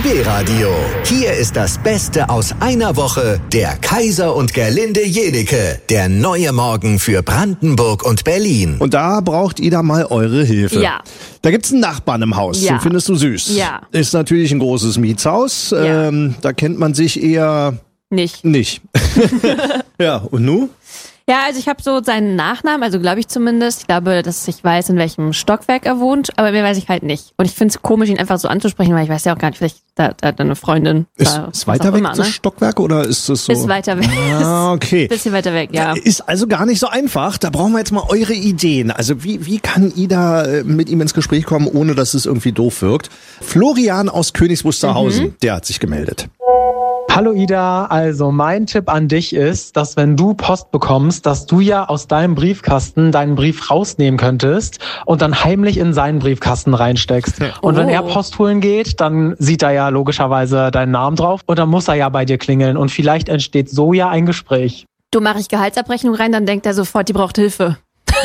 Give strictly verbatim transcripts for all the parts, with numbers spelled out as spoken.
B-Radio. Hier ist das Beste aus einer Woche. Der Kaiser und Gerlinde Jenike. Der neue Morgen für Brandenburg und Berlin. Und da braucht Ida mal eure Hilfe. Ja. Da gibt's einen Nachbarn im Haus, Ja. den findest du süß. Ja. Ist natürlich ein großes Mietshaus. Ja. Ähm, da kennt man sich eher Nicht. nicht. Ja, und nu? Ja, also ich habe so seinen Nachnamen, also glaube ich zumindest. Ich glaube, dass ich weiß, in welchem Stockwerk er wohnt, aber mehr weiß ich halt nicht. Und ich finde es komisch, ihn einfach so anzusprechen, weil ich weiß ja auch gar nicht, vielleicht da, da hat er eine Freundin. Ist, da, ist weiter weg immer, das ne? Stockwerk oder ist es so? Ist weiter weg. Ah, okay. Bisschen weiter weg, ja. Ist also gar nicht so einfach. Da brauchen wir jetzt mal eure Ideen. Also wie, wie kann Ida äh, mit ihm ins Gespräch kommen, ohne dass es irgendwie doof wirkt? Florian aus Königs Wusterhausen, Mhm. der hat sich gemeldet. Hallo Ida, also mein Tipp an dich ist, dass wenn du Post bekommst, dass du ja aus deinem Briefkasten deinen Brief rausnehmen könntest und dann heimlich in seinen Briefkasten reinsteckst. Und wenn Oh. er Post holen geht, dann sieht er ja logischerweise deinen Namen drauf und dann muss er ja bei dir klingeln und vielleicht entsteht so ja ein Gespräch. Du, mache ich Gehaltsabrechnung rein, dann denkt er sofort, die braucht Hilfe.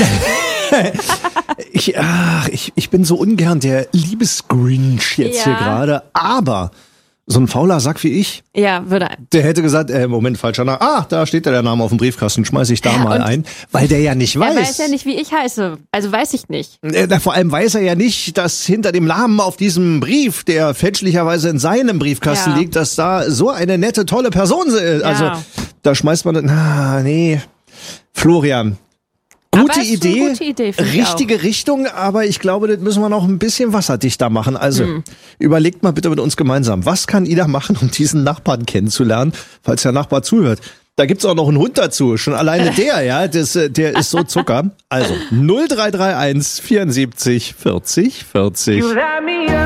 Ich, ach, ich, ich bin so ungern der Liebesgrinch jetzt Ja. hier gerade, aber so ein fauler Sack wie ich, Ja, würde. der hätte gesagt, äh, Moment, falscher Name. Ah, da steht ja der Name auf dem Briefkasten, schmeiß ich da mal und- ein. Weil der ja nicht Er weiß. weiß ja nicht, wie ich heiße. Also weiß ich nicht. Äh, na, Vor allem weiß er ja nicht, dass hinter dem Namen auf diesem Brief, der fälschlicherweise in seinem Briefkasten Ja. liegt, dass da so eine nette, tolle Person ist. Also Ja. da schmeißt man, na, nee. Florian, gute Aber ist Idee, eine gute Idee, finde ich richtige Richtung, aber ich glaube, das müssen wir noch ein bisschen wasserdichter machen. Also Hm. überlegt mal bitte mit uns gemeinsam, was kann Ida machen, um diesen Nachbarn kennenzulernen, falls der Nachbar zuhört. Da gggibt's auch noch einen Hund dazu. Schon alleine der, ja, das, äh, der ist so Zucker. Also null drei drei eins vierundsiebzig vierzig vierzig.